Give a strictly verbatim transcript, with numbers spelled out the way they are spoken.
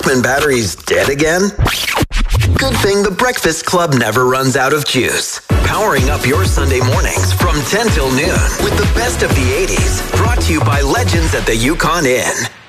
Walkman batteries dead again? Good thing the Breakfast Club never runs out of juice. Powering up your Sunday mornings from ten till noon with the best of the eighties. Brought to you by Legends at the Yukon Inn.